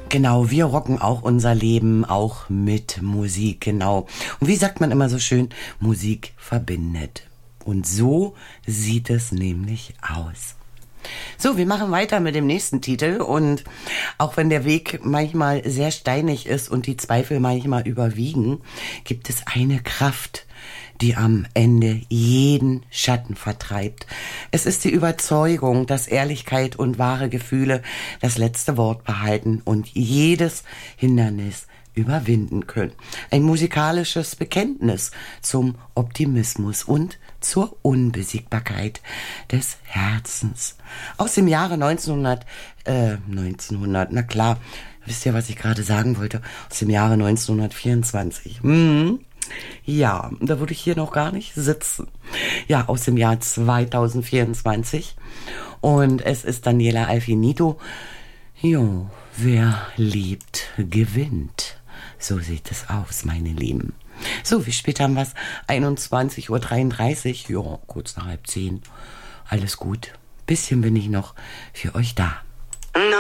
Genau, wir rocken auch unser Leben, auch mit Musik, genau. Und wie sagt man immer so schön, Musik verbindet. Und so sieht es nämlich aus. So, wir machen weiter mit dem nächsten Titel und auch wenn der Weg manchmal sehr steinig ist und die Zweifel manchmal überwiegen, gibt es eine Kraft, die am Ende jeden Schatten vertreibt. Es ist die Überzeugung, dass Ehrlichkeit und wahre Gefühle das letzte Wort behalten und jedes Hindernis überwinden können. Ein musikalisches Bekenntnis zum Optimismus und zur Unbesiegbarkeit des Herzens. Aus dem Jahre 1900, na klar, wisst ihr, was ich gerade sagen wollte? Aus dem Jahre 1924. Ja, da würde ich hier noch gar nicht sitzen. Ja, aus dem Jahr 2024. Und es ist Daniela Alfinito. Jo, wer liebt, gewinnt. So sieht es aus, meine Lieben. So, wie spät haben wir es? 21:33 Uhr. Ja, kurz nach 9:30. Alles gut. Bisschen bin ich noch für euch da.